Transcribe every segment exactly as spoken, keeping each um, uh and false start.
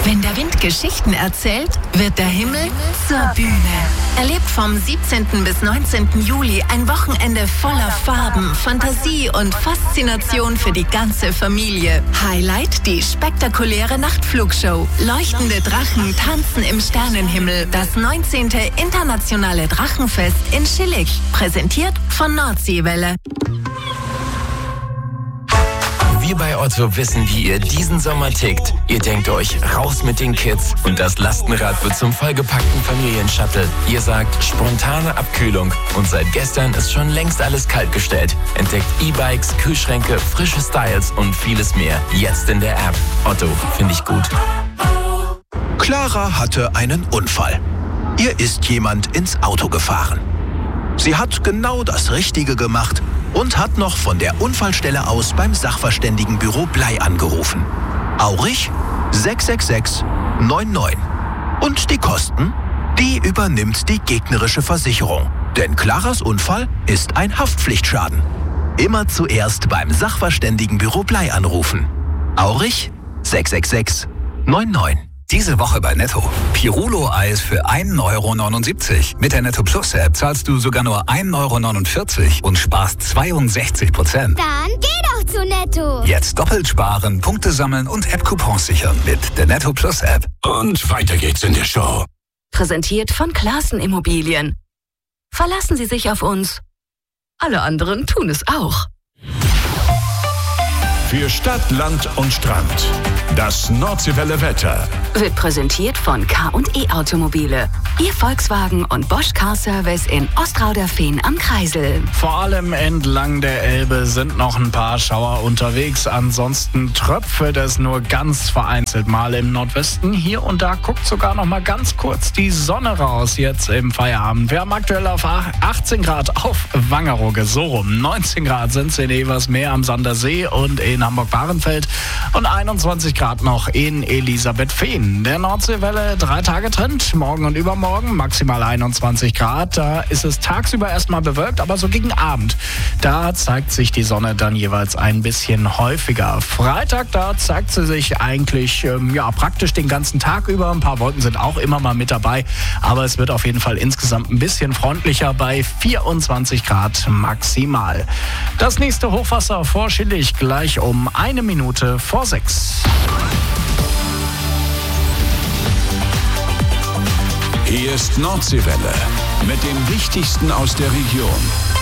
Wenn der Wind Geschichten erzählt, wird der Himmel zur Bühne. Erlebt vom siebzehnten bis neunzehnten Juli ein Wochenende voller Farben, Fantasie und Faszination für die ganze Familie. Highlight die spektakuläre Nachtflugshow. Leuchtende Drachen tanzen im Sternenhimmel. Das neunzehnte Internationale Drachenfest in Schillig. Präsentiert von Nordseewelle. Wir bei Otto wissen, wie ihr diesen Sommer tickt. Ihr denkt euch, raus mit den Kids und das Lastenrad wird zum vollgepackten Familienshuttle. Ihr sagt, spontane Abkühlung und seit gestern ist schon längst alles kaltgestellt. Entdeckt E-Bikes, Kühlschränke, frische Styles und vieles mehr. Jetzt in der App. Otto, finde ich gut. Clara hatte einen Unfall. Ihr ist jemand ins Auto gefahren. Sie hat genau das Richtige gemacht und hat noch von der Unfallstelle aus beim Sachverständigenbüro Blei angerufen. Aurich sechs sechs sechs neun neun. Und die Kosten? Die übernimmt die gegnerische Versicherung. Denn Claras Unfall ist ein Haftpflichtschaden. Immer zuerst beim Sachverständigenbüro Blei anrufen. Aurich sechs sechs sechs neun neun. Diese Woche bei Netto. Pirulo-Eis für ein Euro neunundsiebzig. Mit der Netto Plus App zahlst du sogar nur ein Euro neunundvierzig und sparst zweiundsechzig Prozent. Dann geh doch zu Netto. Jetzt doppelt sparen, Punkte sammeln und App-Coupons sichern mit der Netto Plus App. Und weiter geht's in der Show. Präsentiert von Classen Immobilien. Verlassen Sie sich auf uns. Alle anderen tun es auch. Für Stadt, Land und Strand. Das Nordseewelle Wetter. Wird präsentiert von K und E Automobile. Ihr Volkswagen und Bosch Car Service in Ostrauderfehn am Kreisel. Vor allem entlang der Elbe sind noch ein paar Schauer unterwegs. Ansonsten tröpfelt es nur ganz vereinzelt mal im Nordwesten. Hier und da guckt sogar noch mal ganz kurz die Sonne raus jetzt im Feierabend. Wir haben aktuell auf achtzehn Grad auf Wangerooge, so rum. neunzehn Grad sind es in Eversmeer am Sandersee und in Hamburg-Bahrenfeld und einundzwanzig Grad noch in Elisabethfehn. Der Nordseewelle drei Tage Trend, morgen und übermorgen maximal einundzwanzig Grad. Da ist es tagsüber erstmal bewölkt, aber so gegen Abend, da zeigt sich die Sonne dann jeweils ein bisschen häufiger. Freitag, da zeigt sie sich eigentlich ähm, ja, praktisch den ganzen Tag über. Ein paar Wolken sind auch immer mal mit dabei, aber es wird auf jeden Fall insgesamt ein bisschen freundlicher bei vierundzwanzig Grad maximal. Das nächste Hochwasser vor Schillig gleich um eine Minute vor sechs. Hier ist Nordseewelle mit dem Wichtigsten aus der Region.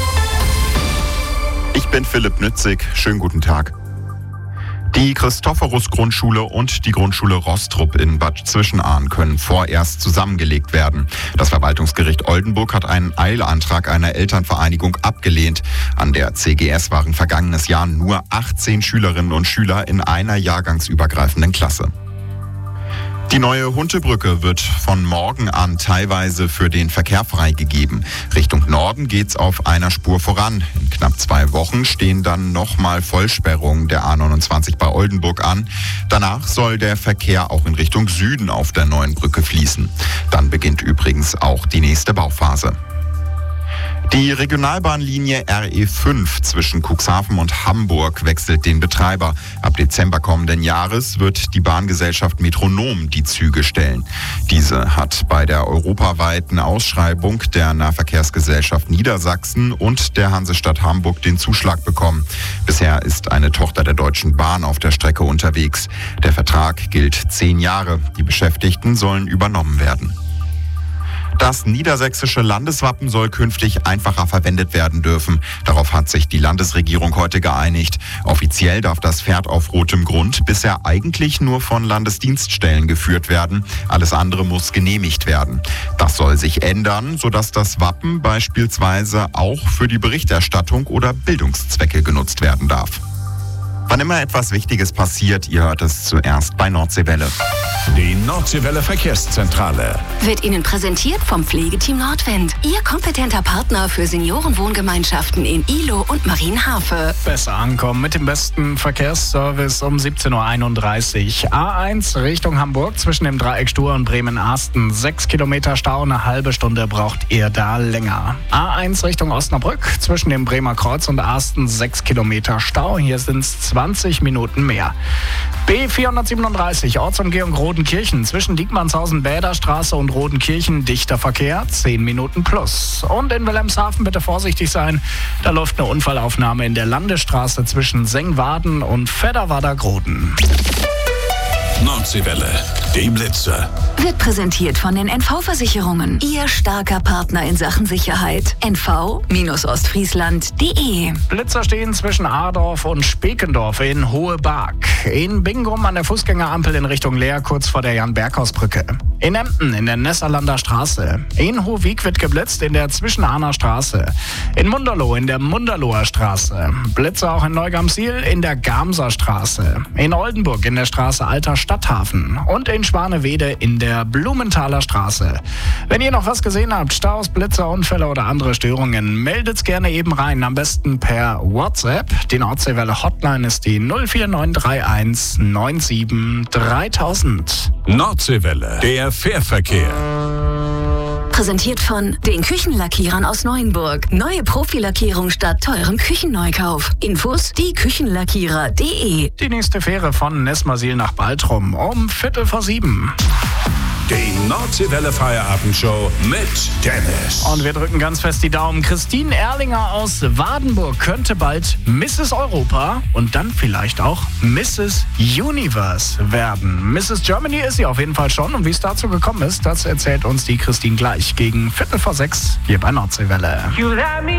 Ich bin Philipp Nützig. Schönen guten Tag. Die Christophorus-Grundschule und die Grundschule Rostrup in Bad Zwischenahn können vorerst zusammengelegt werden. Das Verwaltungsgericht Oldenburg hat einen Eilantrag einer Elternvereinigung abgelehnt. An der C G S waren vergangenes Jahr nur achtzehn Schülerinnen und Schüler in einer jahrgangsübergreifenden Klasse. Die neue Huntebrücke wird von morgen an teilweise für den Verkehr freigegeben. Richtung Norden geht's auf einer Spur voran. In knapp zwei Wochen stehen dann nochmal Vollsperrungen der A neunundzwanzig bei Oldenburg an. Danach soll der Verkehr auch in Richtung Süden auf der neuen Brücke fließen. Dann beginnt übrigens auch die nächste Bauphase. Die Regionalbahnlinie R E fünf zwischen Cuxhaven und Hamburg wechselt den Betreiber. Ab Dezember kommenden Jahres wird die Bahngesellschaft Metronom die Züge stellen. Diese hat bei der europaweiten Ausschreibung der Nahverkehrsgesellschaft Niedersachsen und der Hansestadt Hamburg den Zuschlag bekommen. Bisher ist eine Tochter der Deutschen Bahn auf der Strecke unterwegs. Der Vertrag gilt zehn Jahre. Die Beschäftigten sollen übernommen werden. Das niedersächsische Landeswappen soll künftig einfacher verwendet werden dürfen. Darauf hat sich die Landesregierung heute geeinigt. Offiziell darf das Pferd auf rotem Grund bisher eigentlich nur von Landesdienststellen geführt werden. Alles andere muss genehmigt werden. Das soll sich ändern, sodass das Wappen beispielsweise auch für die Berichterstattung oder Bildungszwecke genutzt werden darf. Wann immer etwas Wichtiges passiert, ihr hört es zuerst bei Nordseewelle. Die Nordseewelle Verkehrszentrale Wird Ihnen präsentiert vom Pflegeteam Nordwind. Ihr kompetenter Partner für Seniorenwohngemeinschaften in Ihlow und Marienhafe. Besser ankommen mit dem besten Verkehrsservice um siebzehn Uhr einunddreißig. A eins Richtung Hamburg zwischen dem Dreieck Stur und Bremen-Arsten. Sechs Kilometer Stau, eine halbe Stunde braucht ihr da länger. A eins Richtung Osnabrück zwischen dem Bremer Kreuz und Arsten. Sechs Kilometer Stau. Hier sind es zwanzig Minuten mehr. B vierhundertsiebenunddreißig Ortsumgehung Roden Rodenkirchen. Zwischen Diekmannshausen, Bäderstraße und Rodenkirchen dichter Verkehr, zehn Minuten plus. Und in Wilhelmshaven bitte vorsichtig sein. Da läuft eine Unfallaufnahme in der Landesstraße zwischen Sengwaden und Fedderwader-Groden. Nordseewelle, die Blitzer. Wird präsentiert von den N V-Versicherungen. Ihr starker Partner in Sachen Sicherheit. N V Ostfriesland punkt de. Blitzer stehen zwischen Adorf und Spekendorf in Hohebarg. In Bingum an der Fußgängerampel in Richtung Leer, kurz vor der Jan-Berghaus-Brücke. In Emden in der Nessalander Straße. In Hohwig wird geblitzt in der Zwischenahner Straße. In Munderloh in der Munderloher Straße. Blitzer auch in Neugamsiel in der Gamser Straße. In Oldenburg in der Straße Alter Stadthafen. Und in Schwanewede in der Blumenthaler Straße. Wenn ihr noch was gesehen habt, Staus, Blitzer, Unfälle oder andere Störungen, meldet's gerne eben rein. Am besten per WhatsApp. Die Nordseewelle Hotline ist die null vier neun drei eins neun sieben dreitausend. Nordseewelle, der Fährverkehr. Präsentiert von den Küchenlackierern aus Neuenburg. Neue Profilackierung statt teurem Küchenneukauf. Infos die Küchenlackierer punkt de. Die nächste Fähre von Nessmersiel nach Baltrum um Viertel vor sieben. Die Nordseewelle Feierabendshow mit Dennis. Und wir drücken ganz fest die Daumen. Christine Erlinger aus Wadenburg könnte bald Misses Europa und dann vielleicht auch Misses Universe werden. Misses Germany ist sie auf jeden Fall schon. Und wie es dazu gekommen ist, das erzählt uns die Christine gleich gegen Viertel vor sechs hier bei Nordseewelle. You let me